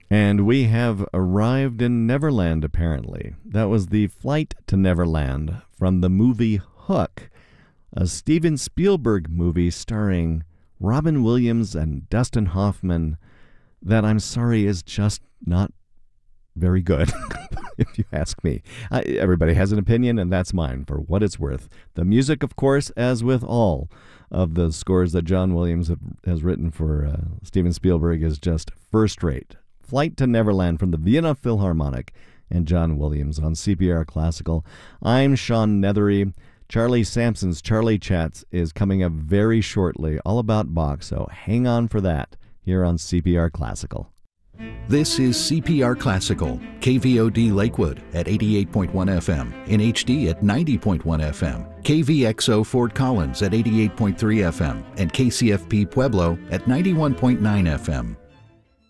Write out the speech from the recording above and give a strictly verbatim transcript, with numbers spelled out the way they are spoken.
And we have arrived in Neverland, apparently. That was the Flight to Neverland from the movie Hook, a Steven Spielberg movie starring Robin Williams and Dustin Hoffman that I'm sorry is just not very good, if you ask me. I, everybody has an opinion, and that's mine for what it's worth. The music, of course, as with all of the scores that John Williams have, has written for uh, Steven Spielberg, is just first rate. Flight to Neverland from the Vienna Philharmonic and John Williams on C P R Classical. I'm Sean Nethery. Charlie Sampson's Charlie Chats is coming up very shortly, all about Bach, so hang on for that here on C P R Classical. This is C P R Classical, K V O D Lakewood at eighty-eight point one F M, in H D at ninety point one F M, K V X O Fort Collins at eighty-eight point three F M, and K C F P Pueblo at ninety-one point nine F M.